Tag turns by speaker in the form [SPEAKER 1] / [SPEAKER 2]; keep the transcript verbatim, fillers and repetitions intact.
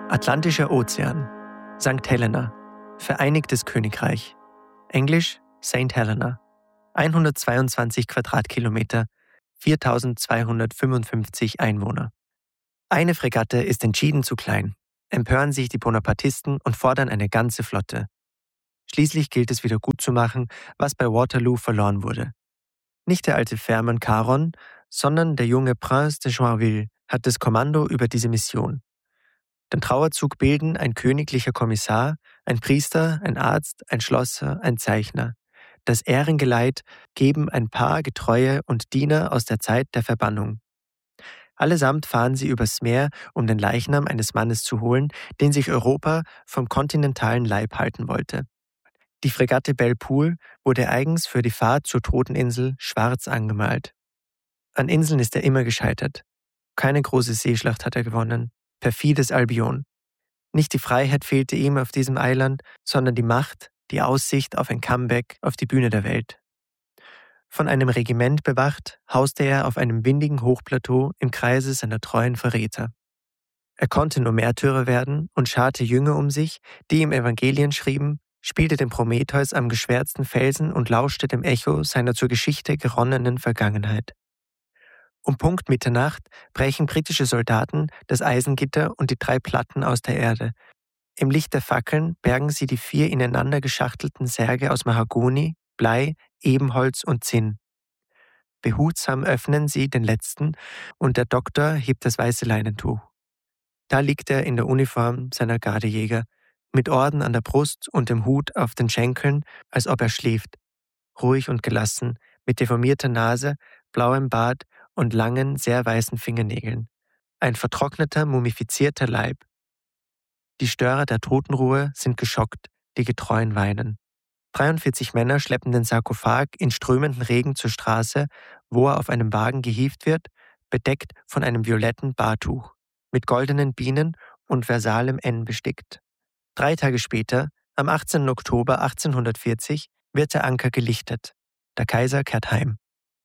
[SPEAKER 1] Atlantischer Ozean, Sankt Helena, Vereinigtes Königreich, Englisch Saint Helena, hundertzweiundzwanzig Quadratkilometer, viertausendzweihundertfünfundfünfzig Einwohner. Eine Fregatte ist entschieden zu klein, empören sich die Bonapartisten und fordern eine ganze Flotte. Schließlich gilt es wieder gut zu machen, was bei Waterloo verloren wurde. Nicht der alte Fährmann Caron, sondern der junge Prince de Joinville hat das Kommando über diese Mission. Den Trauerzug bilden ein königlicher Kommissar, ein Priester, ein Arzt, ein Schlosser, ein Zeichner. Das Ehrengeleit geben ein paar Getreue und Diener aus der Zeit der Verbannung. Allesamt fahren sie übers Meer, um den Leichnam eines Mannes zu holen, den sich Europa vom kontinentalen Leib halten wollte. Die Fregatte Belle-Poule wurde eigens für die Fahrt zur Toteninsel schwarz angemalt. An Inseln ist er immer gescheitert. Keine große Seeschlacht hat er gewonnen. Perfides Albion. Nicht die Freiheit fehlte ihm auf diesem Eiland, sondern die Macht, die Aussicht auf ein Comeback auf die Bühne der Welt. Von einem Regiment bewacht, hauste er auf einem windigen Hochplateau im Kreise seiner treuen Verräter. Er konnte nur Märtyrer werden und scharte Jünger um sich, die ihm Evangelien schrieben, spielte den Prometheus am geschwärzten Felsen und lauschte dem Echo seiner zur Geschichte geronnenen Vergangenheit. Um Punkt Mitternacht brechen britische Soldaten das Eisengitter und die drei Platten aus der Erde. Im Licht der Fackeln bergen sie die vier ineinander geschachtelten Särge aus Mahagoni, Blei, Ebenholz und Zinn. Behutsam öffnen sie den letzten und der Doktor hebt das weiße Leinentuch. Da liegt er in der Uniform seiner Gardejäger, mit Orden an der Brust und dem Hut auf den Schenkeln, als ob er schläft, ruhig und gelassen, mit deformierter Nase, blauem Bart und langen, sehr weißen Fingernägeln. Ein vertrockneter, mumifizierter Leib. Die Störer der Totenruhe sind geschockt, die Getreuen weinen. dreiundvierzig Männer schleppen den Sarkophag in strömenden Regen zur Straße, wo er auf einem Wagen gehievt wird, bedeckt von einem violetten Bahrtuch, mit goldenen Bienen und versalem N bestickt. Drei Tage später, am achtzehnten Oktober achtzehnhundertvierzig, wird der Anker gelichtet. Der Kaiser kehrt heim.